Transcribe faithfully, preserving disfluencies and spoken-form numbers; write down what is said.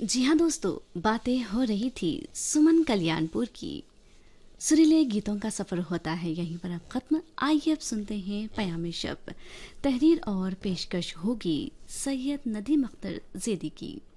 जी हाँ दोस्तों, बातें हो रही थी सुमन कल्याणपुर की। सुरीले गीतों का सफर होता है यहीं पर अब खत्म। आइए अब सुनते हैं पयामे शब। तहरीर और पेशकश होगी सैयद नदीम अख्तर ज़ैदी की।